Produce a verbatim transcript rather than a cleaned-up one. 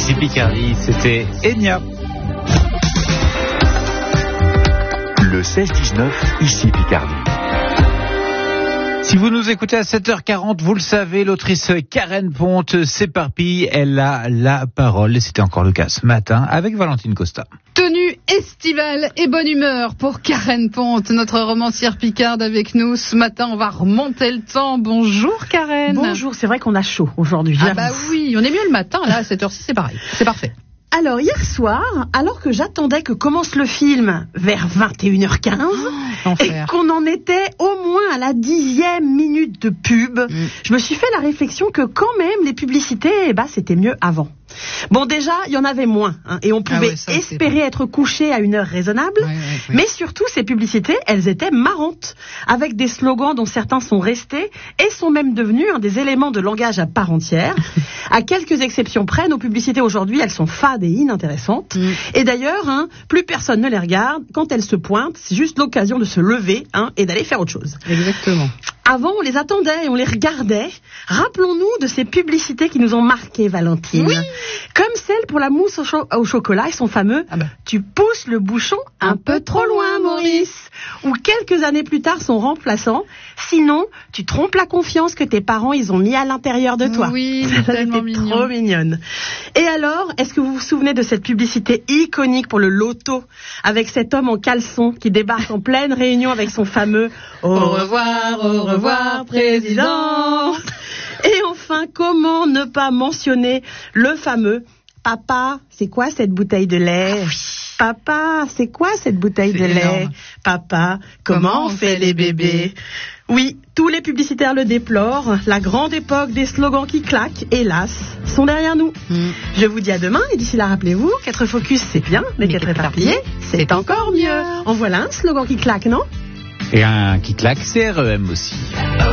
ici Picardie, c'était Enya. Le seize dix-neuf, ici Picardie. Si vous nous écoutez à sept heures quarante, vous le savez, l'autrice Karen Ponte s'éparpille, elle a la parole. Et c'était encore le cas ce matin avec Valentine Costa. Tenue estivale et bonne humeur pour Karen Ponte, notre romancière picarde avec nous. Ce matin, on va remonter le temps. Bonjour Karen. Bonjour, c'est vrai qu'on a chaud aujourd'hui. Ah bah oui, on est mieux le matin, là, à cette heure-ci, c'est pareil, c'est parfait. Alors, hier soir, alors que j'attendais que commence le film vers vingt et une heures quinze, oh, et qu'on en était au moins à la dixième minute de pub, mm. je me suis fait la réflexion que quand même, les publicités, eh ben, c'était mieux avant. Bon, déjà, il y en avait moins, hein, et on pouvait ah ouais, ça, espérer être couché à une heure raisonnable, ouais, ouais, ouais. Mais surtout, ces publicités, elles étaient marrantes, avec des slogans dont certains sont restés et sont même devenus hein, des éléments de langage à part entière. À quelques exceptions près, nos publicités aujourd'hui, elles sont fades et inintéressantes. Mm. Et d'ailleurs, hein, plus personne ne les regarde. Quand elles se pointent, c'est juste l'occasion de se lever hein, et d'aller faire autre chose. Exactement. Avant, on les attendait et on les regardait. Rappelons-nous de ces publicités qui nous ont marqué, Valentine. Oui. Comme celle pour la mousse au, cho- au chocolat et son fameux ah ben. « Tu pousses le bouchon un, un peu trop loin, Maurice ». Ou quelques années plus tard, son remplaçant « Sinon, tu trompes la confiance que tes parents ils ont mis à l'intérieur de toi ». Oui, c'est tellement mignon. Trop mignonne. Et alors, est-ce que vous vous souvenez de cette publicité iconique pour le loto avec cet homme en caleçon qui débarque en pleine réunion avec son fameux « Au revoir, au revoir, président ». Et enfin, comment ne pas mentionner le fameux « Papa, c'est quoi cette bouteille de lait ?» ah oui. Papa, c'est quoi cette bouteille c'est de lait énorme. Papa, comment, comment on fait les bébés Oui, tous les publicitaires le déplorent. La grande époque des slogans qui claquent, hélas, sont derrière nous. Mm. Je vous dis à demain et d'ici là, rappelez-vous, qu'être focus, c'est bien, mais, mais qu'être éparpillé, c'est, c'est encore mieux. En voilà un slogan qui claque, non ? Et un qui claque, c'est R E M aussi.